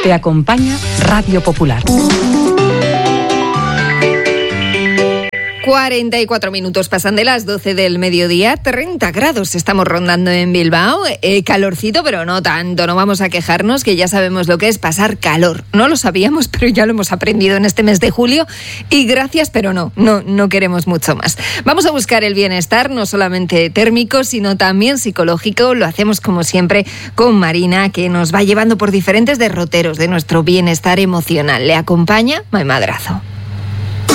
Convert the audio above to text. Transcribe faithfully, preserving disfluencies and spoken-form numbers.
Te acompaña Radio Popular. cuarenta y cuatro minutos pasan de las doce del mediodía, treinta grados estamos rondando en Bilbao, eh, calorcito pero no tanto, no vamos a quejarnos que ya sabemos lo que es pasar calor, no lo sabíamos pero ya lo hemos aprendido en este mes de julio y gracias pero no, no, no queremos mucho más. Vamos a buscar el bienestar no solamente térmico sino también psicológico, lo hacemos como siempre con Marina que nos va llevando por diferentes derroteros de nuestro bienestar emocional. Le acompaña Mai Madrazo.